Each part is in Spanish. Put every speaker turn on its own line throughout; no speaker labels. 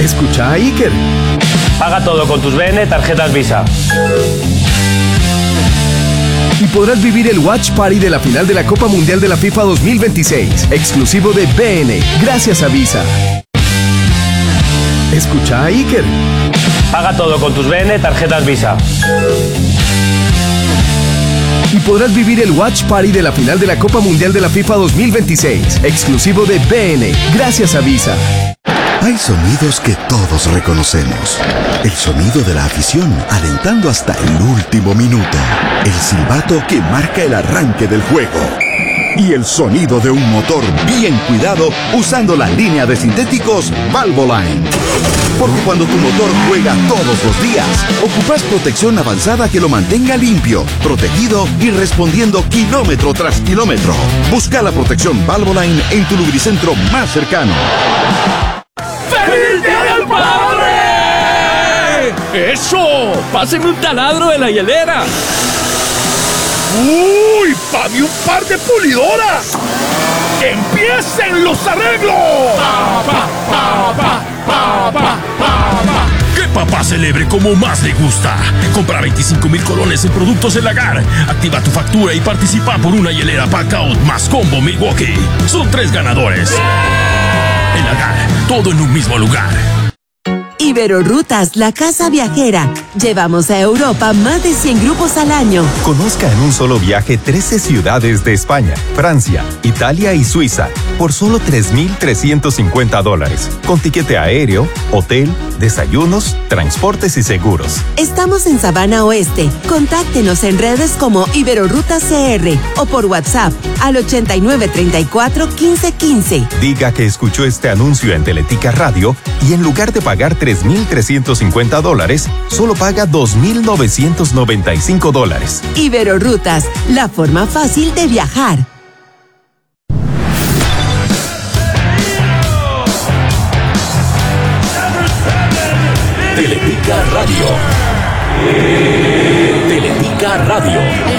Escucha a Iker.
Paga todo con tus BN tarjetas Visa.
Y podrás vivir el Watch Party de la final de la Copa Mundial de la FIFA 2026, exclusivo de BN, gracias a Visa. Escucha a Iker.
Paga todo con tus BN tarjetas Visa.
Y podrás vivir el Watch Party de la final de la Copa Mundial de la FIFA 2026, exclusivo de BN, gracias a Visa.
Hay sonidos que todos reconocemos. El sonido de la afición alentando hasta el último minuto. El silbato que marca el arranque del juego. Y el sonido de un motor bien cuidado usando la línea de sintéticos Valvoline. Porque cuando tu motor juega todos los días, ocupas protección avanzada que lo mantenga limpio, protegido y respondiendo kilómetro tras kilómetro. Busca la protección Valvoline en tu lubricentro más cercano.
¡Feliz Día del Padre! ¡Eso! ¡Pásenme un taladro de la hielera!
¡Uy! ¡Pague un par de pulidoras! ¡Empiecen los arreglos!
Que papá celebre como más le gusta. Compra 25,000 colones en productos El Lagar. Activa tu factura y participa por una hielera Packout más combo Milwaukee. Son 3 ganadores. El Lagar, todo en un mismo lugar.
Iberorrutas, la casa viajera. Llevamos a Europa más de 100 grupos al año.
Conozca en un solo viaje 13 ciudades de España, Francia, Italia y Suiza por solo $3,350. Con tiquete aéreo, hotel, desayunos, transportes y seguros.
Estamos en Sabana Oeste. Contáctenos en redes como Iberorrutas CR o por WhatsApp al 8934-1515.
Diga que escuchó este anuncio en Teletica Radio y en lugar de pagar $3,350, solo paga $2,995.
Iberorrutas, la forma fácil de viajar.
Teletica Radio. Teletica Radio.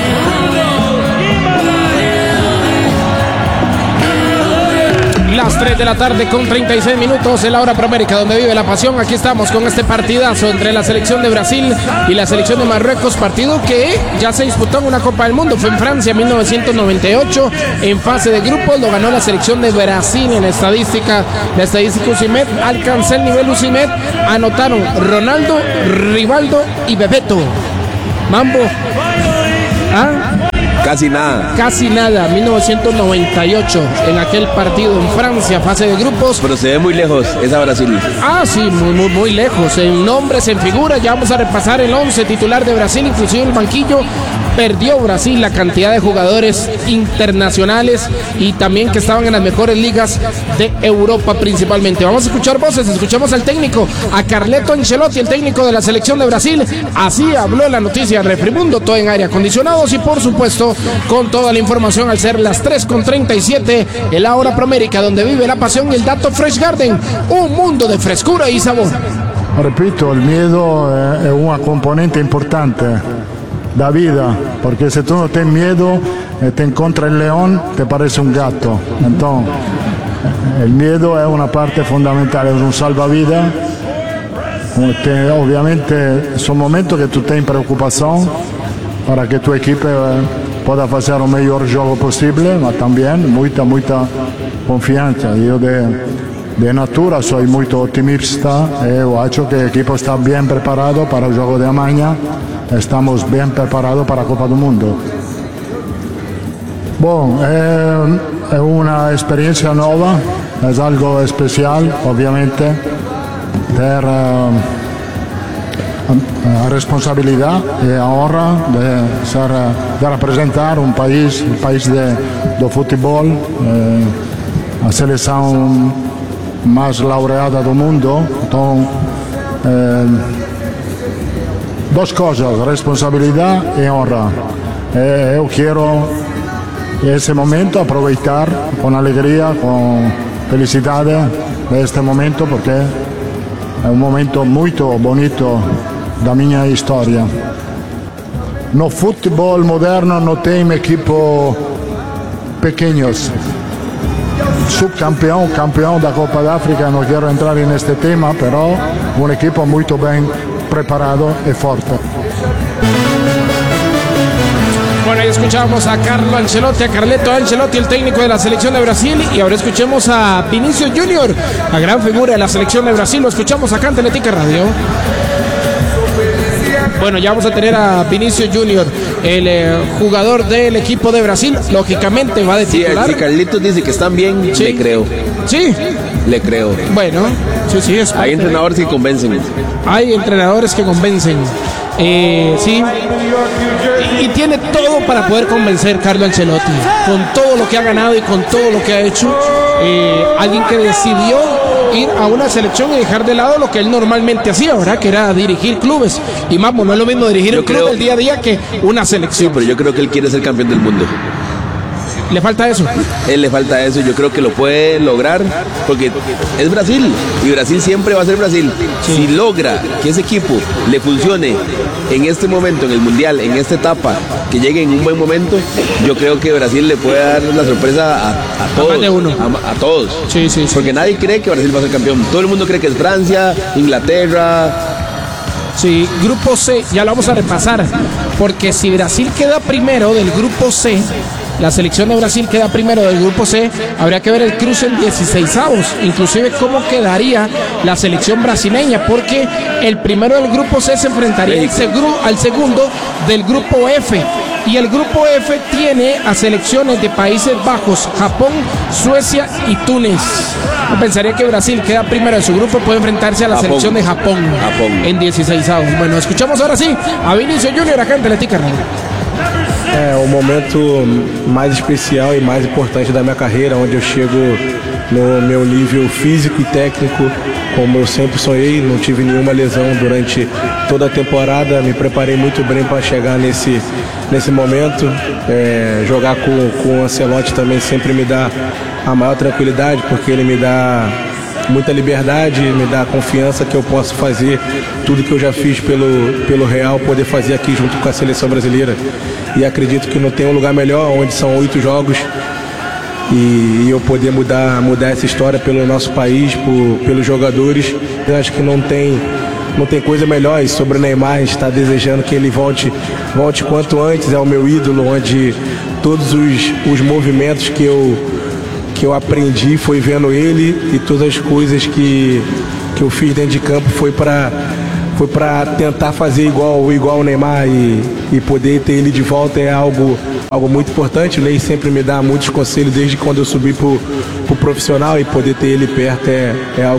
Las 3 de la tarde con 36 minutos en la hora Proamérica, donde vive la pasión. Aquí estamos con este partidazo entre la selección de Brasil y la selección de Marruecos, partido que ya se disputó en una Copa del Mundo, fue en Francia en 1998, en fase de grupos, lo ganó la selección de Brasil. En la estadística Usimet, alcanzó el nivel Usimet, anotaron Ronaldo, Rivaldo y Bebeto. Mambo.
Casi nada,
1998, en aquel partido en Francia, fase de grupos.
Pero se ve muy lejos esa Brasil.
Sí, muy lejos, en nombres, en figuras. Ya vamos a repasar el 11 titular de Brasil, inclusive el banquillo. Perdió Brasil la cantidad de jugadores internacionales y también que estaban en las mejores ligas de Europa principalmente. Vamos a escuchar voces, escuchamos al técnico, a Carleto Ancelotti, el técnico de la selección de Brasil. Así habló en la noticia Refrimundo, todo en aire acondicionados y por supuesto con toda la información al ser las 3:37 en la hora Proamérica, donde vive la pasión y el dato Fresh Garden, un mundo de frescura y sabor.
Repito, el miedo es una componente importante da vida, porque si tú no tienes miedo te encuentra el león, te parece un gato. Entonces, el miedo es una parte fundamental, es un salvavidas. Obviamente son momentos que tú tienes preocupación para que tu equipo pueda hacer el mejor juego posible, pero también mucha confianza. Yo de natura soy muy optimista y creo que el equipo está bien preparado para el juego de mañana. Estamos bien preparados para la Copa del Mundo. Bueno, es una experiencia nueva, es algo especial, obviamente. Tener responsabilidad y ahora de representar un país, el país de fútbol, la selección más laureada del mundo. Entonces, dos cosas, responsabilidad y honra. Yo quiero ese momento aprovechar con alegría, con felicidad de este momento, porque es un momento muy bonito da minha historia. No fútbol moderno no tiene equipos pequeños. subcampeón, campeón da Copa de África, no quiero entrar en este tema, pero un equipo muy bien preparado y fuerte.
Bueno, ahí escuchamos a Carlo Ancelotti, a Carleto Ancelotti, el técnico de la selección de Brasil, y ahora escuchemos a Vinicius Junior, la gran figura de la selección de Brasil. Lo escuchamos acá en Teletica Radio. Bueno, ya vamos a tener a Vinicius Junior, el jugador del equipo de Brasil. Lógicamente va de titular.
Sí, si Carlitos dice que están bien, sí. Le creo.
Sí.
Le creo.
Bueno, sí, es
hay entrenadores que convencen.
Hay entrenadores que convencen. Sí. Y tiene todo para poder convencer Carlo Ancelotti. Con todo lo que ha ganado y con todo lo que ha hecho. Alguien que decidió ir a una selección y dejar de lado lo que él normalmente hacía, ¿verdad? Que era dirigir clubes. Y más, no es lo mismo dirigir un club del día a día que una selección.
Sí, pero yo creo que él quiere ser campeón del mundo.
¿Le falta eso?
Él le falta eso, yo creo que lo puede lograr porque es Brasil y Brasil siempre va a ser Brasil. Sí. Si logra que ese equipo le funcione en este momento, en el Mundial, en esta etapa, que llegue en un buen momento, yo creo que Brasil le puede dar la sorpresa a todos.
A más de uno.
A todos.
Sí.
Porque nadie cree que Brasil va a ser campeón. Todo el mundo cree que es Francia, Inglaterra.
Sí, grupo C, ya lo vamos a repasar, porque si Brasil queda primero del grupo C, la selección de Brasil queda primero del grupo C, habría que ver el cruce en 16avos, inclusive cómo quedaría la selección brasileña, porque el primero del grupo C se enfrentaría al segundo del grupo F, y el grupo F tiene a selecciones de Países Bajos, Japón, Suecia y Túnez. Yo pensaría que Brasil queda primero en su grupo, puede enfrentarse a la selección de Japón en 16avos. Bueno, escuchamos ahora sí a Vinicius Junior acá en Teletica Radio.
É o momento mais especial e mais importante da minha carreira, onde eu chego no meu nível físico e técnico, como eu sempre sonhei. Não tive nenhuma lesão durante toda a temporada, me preparei muito bem para chegar nesse momento. Jogar com o Ancelotti também sempre me dá a maior tranquilidade, porque ele me dá muita liberdade, me dá a confiança que eu posso fazer tudo que eu já fiz pelo Real, poder fazer aqui junto com a seleção brasileira. E acredito que não tem um lugar melhor, onde são 8 jogos, e eu poder mudar essa história pelo nosso país, pelos jogadores. Eu acho que não tem coisa melhor. E sobre o Neymar, a gente está desejando que ele volte quanto antes. É o meu ídolo, onde todos os movimentos que eu aprendi foi vendo ele, e todas as coisas que eu fiz dentro de campo foi para tentar fazer igual o Neymar, e poder ter ele de volta é algo muito importante. O Ney sempre me dá muitos conselhos desde quando eu subi pro profissional, e poder ter ele perto é algo.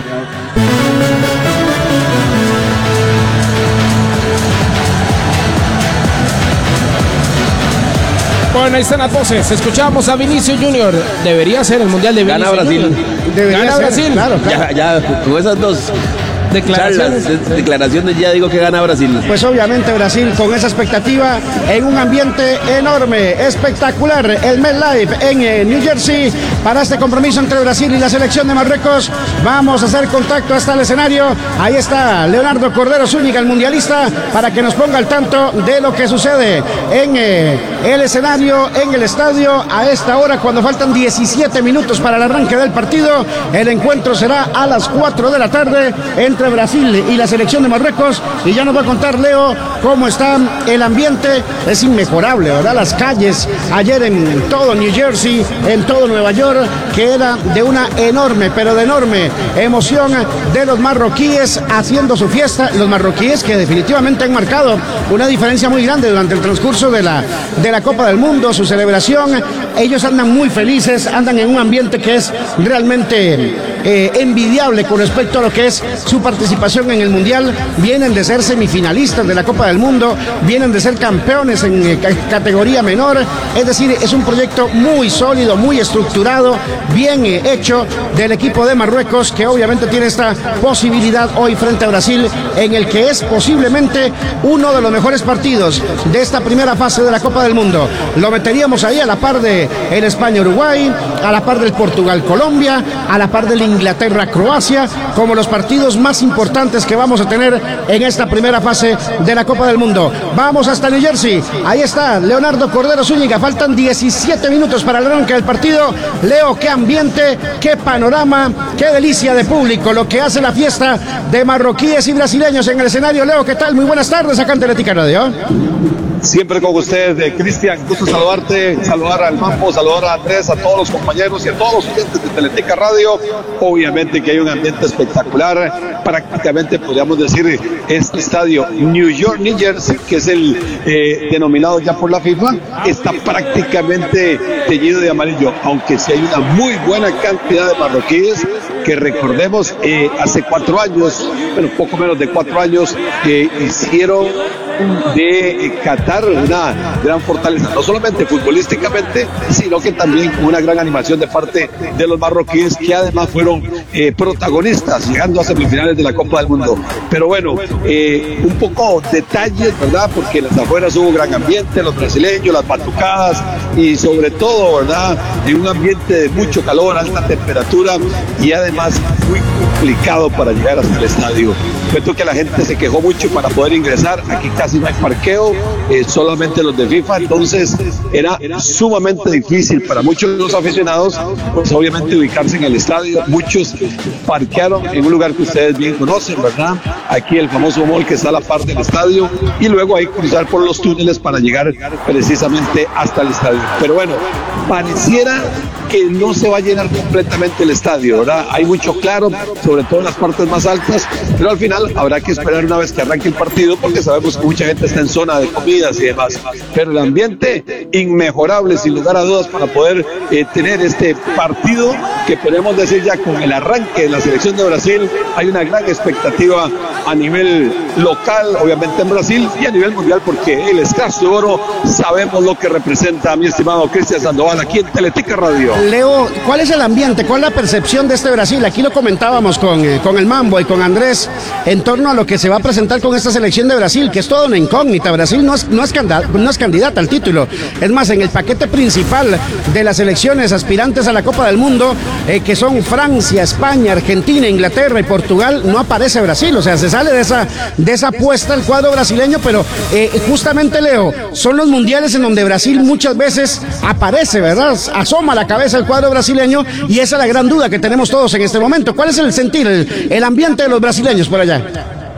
Bueno, ahí están las voces. Escuchamos a Vinicius Junior. Debería ser el Mundial de Vinicius.
Gana Brasil.
Gana Brasil.
Claro. Ya, con esas dos declaraciones ya digo que gana Brasil.
Pues obviamente Brasil con esa expectativa, en un ambiente enorme, espectacular, el MetLife en New Jersey, para este compromiso entre Brasil y la selección de Marruecos. Vamos a hacer contacto hasta el escenario. Ahí está Leonardo Cordero Zúñiga, el mundialista, para que nos ponga al tanto de lo que sucede en el escenario, en el estadio, a esta hora, cuando faltan 17 minutos para el arranque del partido. El encuentro será a las 4 de la tarde entre Brasil y la selección de Marruecos, y ya nos va a contar Leo cómo está el ambiente. Es inmejorable, ¿verdad? Las calles ayer en todo New Jersey, en todo Nueva York, que era de una enorme, pero de enorme emoción de los marroquíes haciendo su fiesta. Los marroquíes que definitivamente han marcado una diferencia muy grande durante el transcurso de la Copa del Mundo, su celebración. Ellos andan muy felices, andan en un ambiente que es realmente envidiable con respecto a lo que es su participación en el Mundial. Vienen de ser semifinalistas de la Copa del Mundo, vienen de ser campeones en categoría menor. Es decir, es un proyecto muy sólido, muy estructurado, bien hecho del equipo de Marruecos, que obviamente tiene esta posibilidad hoy frente a Brasil, en el que es posiblemente uno de los mejores partidos de esta primera fase de la Copa del Mundo. Lo meteríamos ahí a la par de de el España-Uruguay, a la par del Portugal-Colombia, a la par del Inglaterra-Croacia, como los partidos más importantes que vamos a tener en esta primera fase de la Copa del Mundo. Vamos hasta New Jersey, ahí está Leonardo Cordero Zúñiga, faltan 17 minutos para el arranque del partido. Leo, qué ambiente, qué panorama, qué delicia de público, lo que hace la fiesta de marroquíes y brasileños en el escenario. Leo, ¿qué tal? Muy buenas tardes acá en Teletica Radio.
Siempre con usted, Cristian, gusto saludarte, saludar al Mambo, saludar a Andrés, a todos los compañeros y a todos los clientes de Teletica Radio. Obviamente que hay un ambiente espectacular, prácticamente podríamos decir este estadio New Jersey, que es el denominado ya por la FIFA, está prácticamente teñido de amarillo, aunque sí hay una muy buena cantidad de marroquíes que recordemos hace 4 años, bueno, poco menos de 4 años, hicieron de Qatar una gran fortaleza, no solamente futbolísticamente, sino que también con una gran animación de parte de los marroquíes, que además fueron protagonistas llegando a semifinales de la Copa del Mundo. Pero bueno, un poco detalles, ¿verdad? Porque en las afueras hubo gran ambiente, los brasileños, las batucadas y sobre todo, ¿verdad? En un ambiente de mucho calor, alta temperatura y además muy complicado para llegar hasta el estadio. Cuento que la gente se quejó mucho para poder ingresar, aquí casi no hay parqueo, solamente los de FIFA, entonces era sumamente difícil para muchos de los aficionados, pues obviamente ubicarse en el estadio. Muchos parquearon en un lugar que ustedes bien conocen, ¿verdad? Aquí el famoso mall que está a la par del estadio, y luego hay que cruzar por los túneles para llegar precisamente hasta el estadio. Pero bueno, pareciera que no se va a llenar completamente el estadio, ¿verdad? Hay mucho claro, sobre todo en las partes más altas, pero al final habrá que esperar una vez que arranque el partido, porque sabemos que mucha gente está en zona de comidas y demás, pero el ambiente inmejorable, sin lugar a dudas, para poder tener este partido, que podemos decir ya con el arranque de la selección de Brasil, hay una gran expectativa a nivel local, obviamente en Brasil, y a nivel mundial, porque el Scratch de Oro sabemos lo que representa, mi estimado Cristian Sandoval, aquí en Teletica Radio.
Leo, ¿cuál es el ambiente? ¿Cuál es la percepción de este Brasil? Aquí lo comentábamos con el Mambo y con Andrés en torno a lo que se va a presentar con esta selección de Brasil, que es toda una incógnita. Brasil no es candidata al título. Es más, en el paquete principal de las selecciones aspirantes a la Copa del Mundo, que son Francia, España, Argentina, Inglaterra y Portugal, no aparece Brasil. O sea, se sale de esa apuesta el cuadro brasileño, pero justamente, Leo, son los mundiales en donde Brasil muchas veces aparece, ¿verdad? Asoma la cabeza el cuadro brasileño, y esa es la gran duda que tenemos todos en este momento. ¿Cuál es el sentir, el ambiente de los brasileños por allá?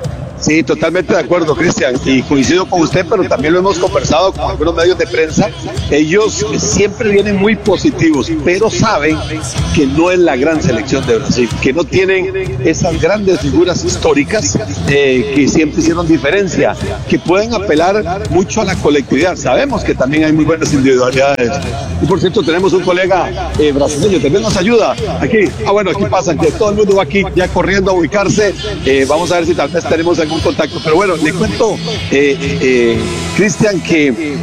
Sí, totalmente de acuerdo, Cristian, y coincido con usted, pero también lo hemos conversado con algunos medios de prensa. Ellos siempre vienen muy positivos, pero saben que no es la gran selección de Brasil, que no tienen esas grandes figuras históricas que siempre hicieron diferencia, que pueden apelar mucho a la colectividad. Sabemos que también hay muy buenas individualidades, y por cierto tenemos un colega brasileño, también nos ayuda aquí. Bueno, aquí pasan, que todo el mundo va aquí ya corriendo a ubicarse. Vamos a ver si tal vez tenemos algún contacto, pero bueno, le cuento, Cristian, que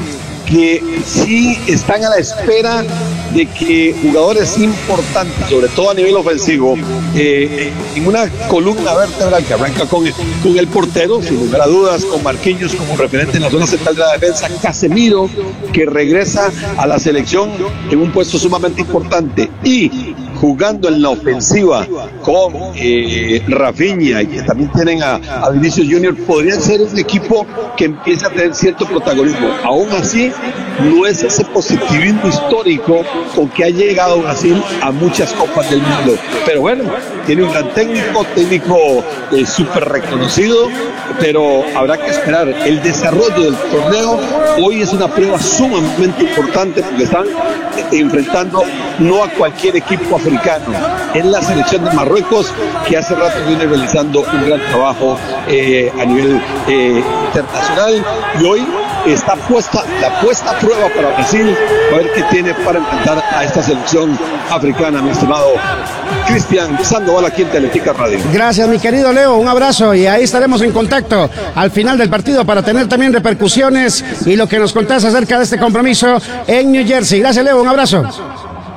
sí están a la espera de que jugadores importantes, sobre todo a nivel ofensivo, en una columna vertebral que arranca con el portero, sin lugar a dudas, con Marquinhos como referente en la zona central de la defensa, Casemiro, que regresa a la selección en un puesto sumamente importante, y jugando en la ofensiva con Rafinha, y que también tienen a Vinicius Junior, podrían ser un equipo que empiece a tener cierto protagonismo. Aún así, no es ese positivismo histórico con que ha llegado Brasil a muchas copas del mundo, pero bueno, tiene un gran técnico súper reconocido, pero habrá que esperar el desarrollo del torneo. Hoy es una prueba sumamente importante, porque están enfrentando no a cualquier equipo africano, es la selección de Marruecos, que hace rato viene realizando un gran trabajo a nivel internacional, y hoy está la puesta a prueba para Brasil, a ver qué tiene para enfrentar a esta selección africana, mi estimado Cristian Sandoval, aquí en Teletica Radio.
Gracias, mi querido Leo, un abrazo, y ahí estaremos en contacto al final del partido para tener también repercusiones y lo que nos contás acerca de este compromiso en New Jersey. Gracias, Leo, un abrazo.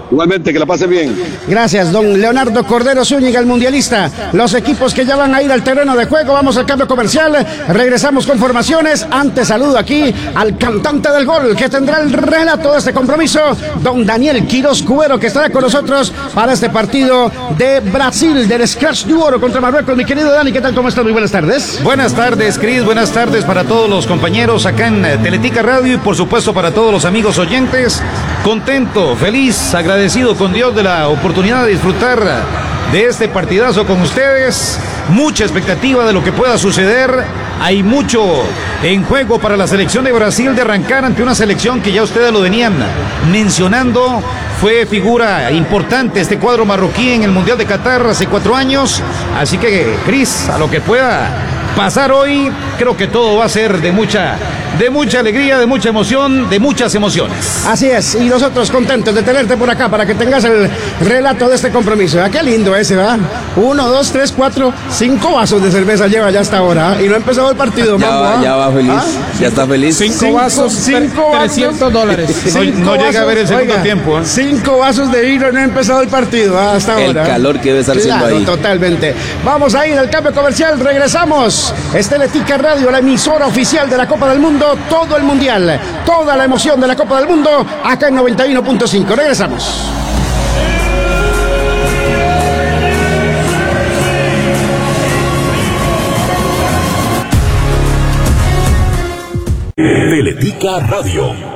Igualmente, que la pase bien.
Gracias, don Leonardo Cordero Zúñiga, el mundialista. Los equipos que ya van a ir al terreno de juego, vamos al cambio comercial, regresamos con formaciones. Antes saludo aquí al cantante del gol, que tendrá el relato de este compromiso, don Daniel Quiroz Cubero, que estará con nosotros para este partido de Brasil, del Scratch de Oro contra Marruecos. Mi querido Dani, ¿qué tal? ¿Cómo estás? Muy buenas tardes.
Buenas tardes, Cris, buenas tardes para todos los compañeros acá en Teletica Radio y por supuesto para todos los amigos oyentes. Contento, feliz, agradecido con Dios de la oportunidad de disfrutar de este partidazo con ustedes. Mucha expectativa de lo que pueda suceder. Hay mucho en juego para la selección de Brasil de arrancar ante una selección que ya ustedes lo venían mencionando. Fue figura importante este cuadro marroquí en el Mundial de Qatar hace 4 años. Así que, Cris, a lo que pueda pasar hoy, creo que todo va a ser de mucha alegría, de mucha emoción, de muchas emociones.
Así es, y nosotros contentos de tenerte por acá para que tengas el relato de este compromiso. Qué lindo ese, ¿va? 1, 2, 3, 4, 5 vasos de cerveza lleva ya hasta ahora y no ha empezado el partido.
Ya va feliz, ya está feliz.
5 vasos, $300.
No llega a ver el segundo tiempo.
5 vasos de vino, no ha empezado el partido hasta ahora.
El calor que debe estar siendo ahí.
Totalmente. Vamos a ir al cambio comercial, regresamos. Es Teletica Radio, la emisora oficial de la Copa del Mundo, todo el mundial, toda la emoción de la Copa del Mundo, acá en 91.5. Regresamos.
Teletica Radio.